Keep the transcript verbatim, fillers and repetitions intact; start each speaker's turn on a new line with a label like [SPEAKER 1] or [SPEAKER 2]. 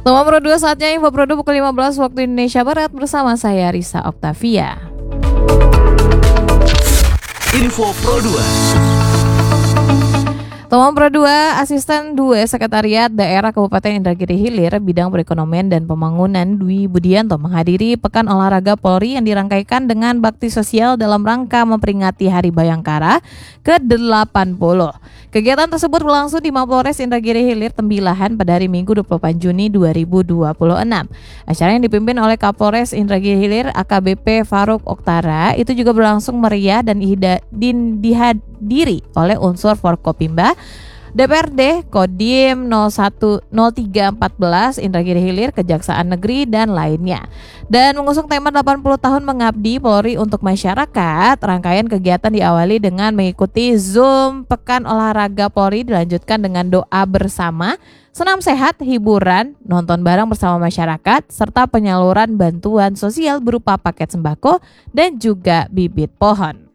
[SPEAKER 1] Toma Pro dua, saatnya Info Pro dua pukul lima belas waktu Indonesia Barat bersama saya Risa Oktavia.
[SPEAKER 2] Info Pro dua.
[SPEAKER 1] Toma Pro dua, Asisten dua Sekretariat Daerah Kabupaten Indragiri Hilir Bidang Perekonomian dan Pembangunan Dwi Budianto menghadiri Pekan Olahraga Polri yang dirangkaikan dengan bakti sosial dalam rangka memperingati Hari Bayangkara ke delapan puluh. Kegiatan tersebut berlangsung di Mapolres Indragiri Hilir Tembilahan pada hari Minggu dua puluh delapan Juni dua ribu dua puluh enam. Acara yang dipimpin oleh Kapolres Indragiri Hilir A K B P Faruk Oktara itu juga berlangsung meriah dan dihadiri oleh unsur Forkopimda, D P R D, Kodim nol satu nol tiga empat belas Indragiri Hilir, Kejaksaan Negeri, dan lainnya. Dan mengusung tema delapan puluh tahun mengabdi Polri untuk masyarakat, rangkaian kegiatan diawali dengan mengikuti Zoom Pekan Olahraga Polri, dilanjutkan dengan doa bersama, senam sehat, hiburan, nonton bareng bersama masyarakat, serta penyaluran bantuan sosial berupa paket sembako dan juga bibit pohon.